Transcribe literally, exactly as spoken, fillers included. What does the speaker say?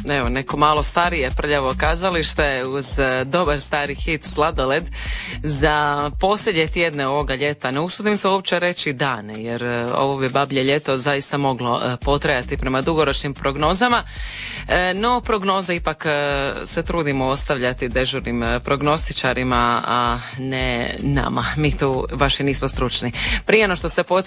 evo, neko malo starije prljavo kazalište uz dobar stari hit Sladoled za posljednje tjedne ovoga ljeta. Ne usudim se uopće reći dane, jer ovo bi bablje ljeto zaista moglo potrajati prema dugoročnim prognozama, no prognoze ipak se trudimo ostavljati dežurnim prognostičarima, a ne nama. Mi tu baš i nismo stručni. Prije no što se